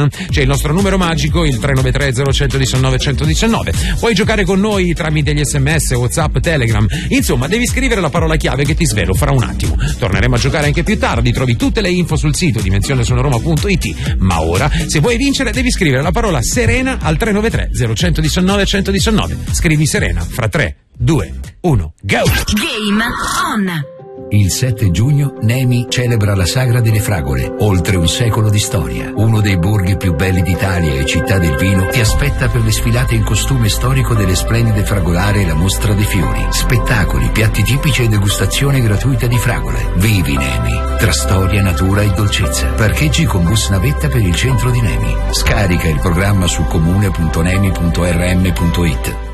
C'è il nostro numero magico, il 393 0119 119. Puoi giocare con noi tramite gli SMS, WhatsApp, Telegram. Insomma, devi scrivere la parola chiave che ti svelo fra un attimo. Torneremo a giocare anche più tardi, trovi tutte le info sul sito dimensionesonoroma.it. Ma ora, se vuoi vincere, devi scrivere la parola Serena al 393 0119 119. Scrivi Serena fra 3, 2, 1, go! Game on! Il 7 giugno Nemi celebra la Sagra delle Fragole, oltre un secolo di storia. Uno dei borghi più belli d'Italia e città del vino ti aspetta per le sfilate in costume storico delle splendide fragolare e la mostra dei fiori. Spettacoli, piatti tipici e degustazione gratuita di fragole. Vivi Nemi, tra storia, natura e dolcezza. Parcheggi con bus navetta per il centro di Nemi. Scarica il programma su comune.nemi.rm.it.